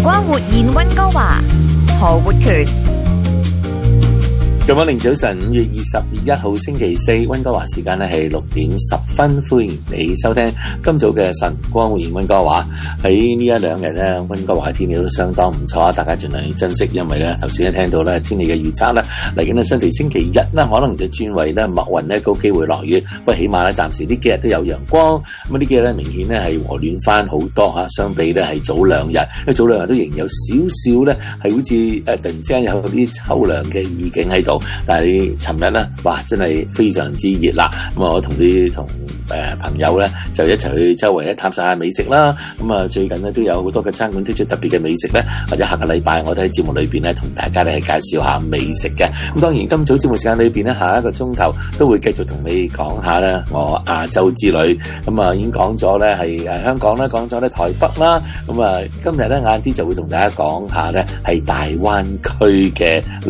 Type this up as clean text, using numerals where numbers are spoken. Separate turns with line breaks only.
光活現溫哥華，何活權。
Good morning，早晨，5月21號星期四，溫哥華時間咧係6點10分，歡迎你收聽今早嘅晨光活現溫哥華。喺呢一兩日咧，溫哥華嘅天氣都相當唔錯啊！大家盡量要珍惜，因為咧頭先聽到咧天氣嘅預測咧，嚟緊嘅新地星期日咧，可能就轉為咧密雲咧高機會落雨，不過起碼咧暫時呢幾日都有陽光。咁呢幾日咧明顯咧係和暖翻好多嚇，相比咧係早兩日，因為早兩日都仍然有少少咧係好似突然之間有啲秋涼嘅意境喺度。但係尋日咧，哇，真係非常之熱啦！咁啊，我同朋友咧就一齊去周圍咧探索下美食啦。咁啊，最近咧都有好多嘅餐館推出特別嘅美食咧，或者下個禮拜我都喺節目裏邊咧同大家咧係介紹下美食嘅。咁當然今早節目時間裏邊咧，下一個鐘頭都會繼續同你講下咧我亞洲之旅。咁啊，已經講咗咧係香港啦，講咗咧台北啦。咁啊，今日咧晏啲就會同大家講下咧係大灣區嘅